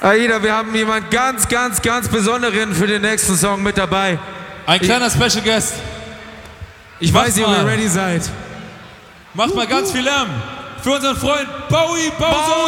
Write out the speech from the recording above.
Aida, wir haben jemanden ganz, ganz, ganz Besonderen für den nächsten Song mit dabei. Ein kleiner Special Guest. Ich weiß nicht, ob ihr ready seid. Macht mal ganz viel Lärm für unseren Freund Bowie Bowser.